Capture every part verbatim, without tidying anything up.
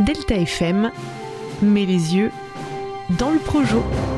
Delta F M met les yeux dans le projo.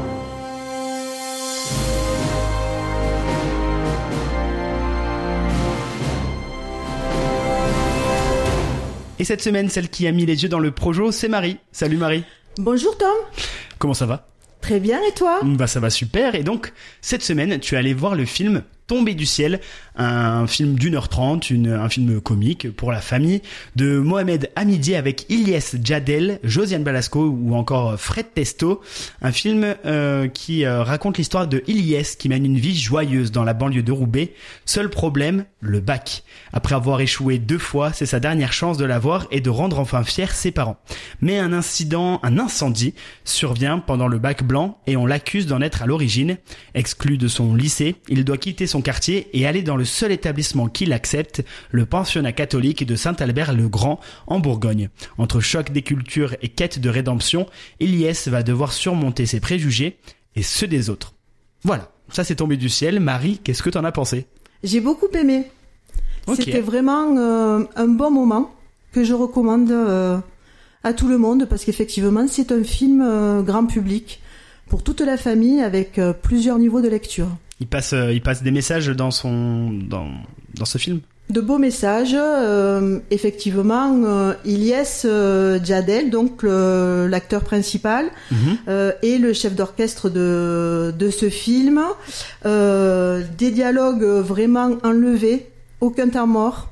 Et cette semaine, celle qui a mis les yeux dans le projo, c'est Marie. Salut Marie. Bonjour Tom. Comment ça va ? Très bien, et toi ? Bah ça va super. Et donc, cette semaine, tu es allé voir le film Tombé du ciel, un film d'une heure trente, une, un film comique pour la famille de Mohamed Hamidi avec Ilyes Djadel, Josiane Balasco ou encore Fred Testo. Un film euh, qui euh, raconte l'histoire de Ilyes qui mène une vie joyeuse dans la banlieue de Roubaix. Seul problème, le bac. Après avoir échoué deux fois, c'est sa dernière chance de l'avoir et de rendre enfin fiers ses parents. Mais un incident, un incendie survient pendant le bac blanc et on l'accuse d'en être à l'origine. Exclu de son lycée, il doit quitter son quartier et aller dans le seul établissement qui l'accepte, le pensionnat catholique de Saint-Albert-le-Grand en Bourgogne. Entre choc des cultures et quête de rédemption, Ilyes va devoir surmonter ses préjugés et ceux des autres. Voilà, ça c'est Tombé du ciel. Marie, qu'est-ce que t'en as pensé ? J'ai beaucoup aimé. Okay. C'était vraiment euh, un bon moment que je recommande euh, à tout le monde parce qu'effectivement c'est un film euh, grand public pour toute la famille avec euh, plusieurs niveaux de lecture. Il passe, euh, il passe des messages dans son, dans, dans ce film. De beaux messages, euh, effectivement. Euh, Ilyes euh, Djadel, donc le, l'acteur principal, mm-hmm. euh, et le chef d'orchestre de de ce film. Euh, des dialogues vraiment enlevés, aucun temps mort.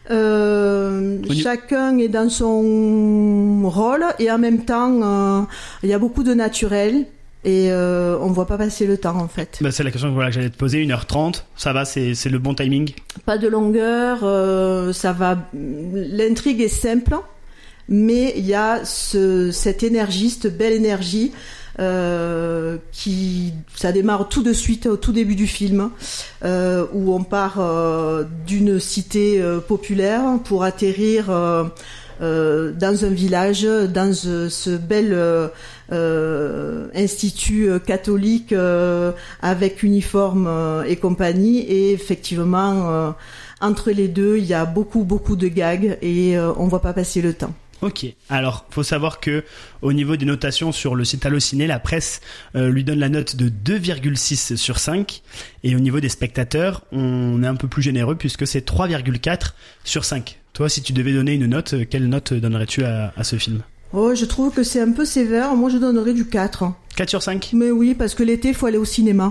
Euh, oui. Chacun est dans son rôle et en même temps, euh, il y a beaucoup de naturel. Et euh, on voit pas passer le temps en fait. Bah, c'est la question que, voilà, que j'allais te poser, une heure trente, ça va, c'est, c'est le bon timing ? Pas de longueur, euh, ça va. L'intrigue est simple, mais il y a ce, cette énergie, cette belle énergie euh, qui, ça démarre tout de suite au tout début du film, euh, où on part euh, d'une cité euh, populaire pour atterrir euh, euh, dans un village, dans ce, ce bel euh, Euh, institut euh, catholique euh, avec uniforme euh, et compagnie, et effectivement euh, entre les deux il y a beaucoup beaucoup de gags et euh, on voit pas passer le temps. Ok, alors faut savoir que au niveau des notations sur le site Allociné, la presse euh, lui donne la note de deux virgule six sur cinq, et au niveau des spectateurs on est un peu plus généreux puisque c'est trois virgule quatre sur cinq. Toi, si tu devais donner une note, quelle note donnerais-tu à, à ce film ? Oh, je trouve que c'est un peu sévère. Moi, je donnerais du quatre. quatre sur cinq ? Mais oui, parce que l'été, il faut aller au cinéma.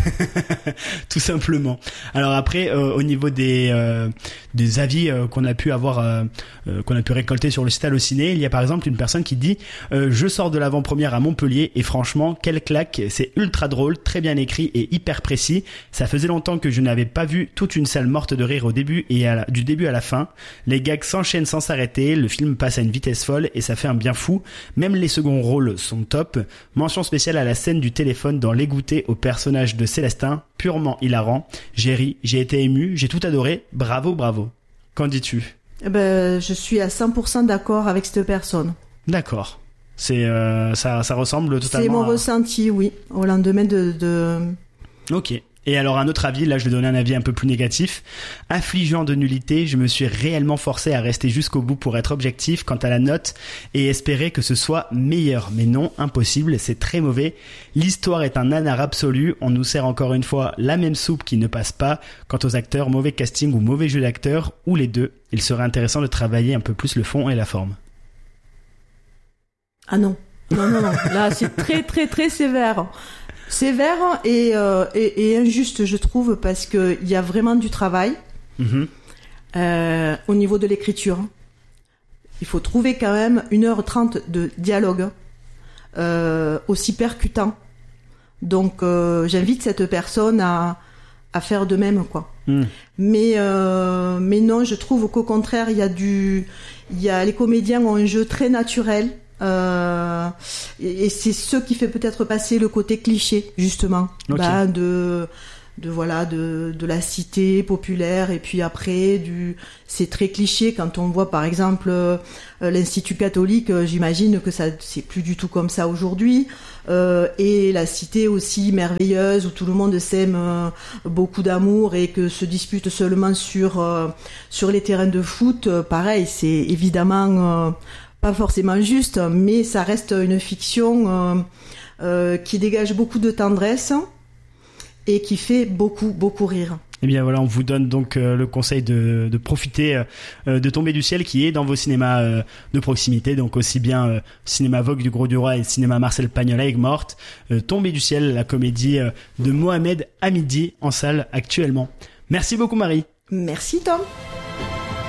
Tout simplement. Alors après, euh, au niveau des euh, des avis euh, qu'on a pu avoir, euh, euh, qu'on a pu récolter sur le site Allociné, il y a par exemple une personne qui dit euh, « Je sors de l'avant-première à Montpellier et franchement, quelle claque, c'est ultra drôle, très bien écrit et hyper précis. Ça faisait longtemps que je n'avais pas vu toute une salle morte de rire au début et à la, du début à la fin. Les gags s'enchaînent sans s'arrêter, le film passe à une vitesse folle et ça fait un bien fou. Même les seconds rôles sont top. Mention spéciale à la scène du téléphone dans Les Goûters au personnage de Célestin, purement hilarant. J'ai ri, j'ai été ému, j'ai tout adoré. Bravo, bravo. Qu'en dis-tu ? Eh ben, je suis à cent pour cent d'accord avec cette personne. D'accord. C'est euh, ça, ça ressemble totalement. C'est mon à... ressenti, oui, au lendemain de. de... Ok. Et alors un autre avis, là je vais donner un avis un peu plus négatif. Affligeant de nullité, je me suis réellement forcé à rester jusqu'au bout pour être objectif quant à la note et espérer que ce soit meilleur. Mais non, impossible, c'est très mauvais. L'histoire est un nanar absolu, on nous sert encore une fois la même soupe qui ne passe pas. Quant aux acteurs, mauvais casting ou mauvais jeu d'acteurs, ou les deux, il serait intéressant de travailler un peu plus le fond et la forme. Ah non, non, non, non, là c'est très très très sévère. Sévère et, euh, et, et injuste, je trouve, parce que il y a vraiment du travail mmh. euh, au niveau de l'écriture. Il faut trouver quand même une heure trente de dialogue euh, aussi percutant. Donc, euh, j'invite cette personne à, à faire de même, quoi. Mmh. Mais, euh, mais non, je trouve qu'au contraire, il y a du, il y a les comédiens ont un jeu très naturel. Euh, et, et c'est ce qui fait peut-être passer le côté cliché justement, okay. bah, de de voilà de de la cité populaire, et puis après du c'est très cliché quand on voit par exemple euh, l'Institut catholique, euh, j'imagine que ça c'est plus du tout comme ça aujourd'hui, euh, et la cité aussi merveilleuse où tout le monde s'aime euh, beaucoup d'amour et que se dispute seulement sur euh, sur les terrains de foot, euh, pareil, c'est évidemment euh, pas forcément juste, mais ça reste une fiction euh, euh, qui dégage beaucoup de tendresse et qui fait beaucoup, beaucoup rire. Eh bien voilà, on vous donne donc euh, le conseil de, de profiter euh, de Tomber du ciel qui est dans vos cinémas euh, de proximité, donc aussi bien euh, cinéma Vogue du Gros du Roi et cinéma Marcel Pagnol à Aigues-Mortes. Euh, Tomber du ciel, la comédie euh, de Mohamed Hamidi en salle actuellement. Merci beaucoup Marie. Merci Tom.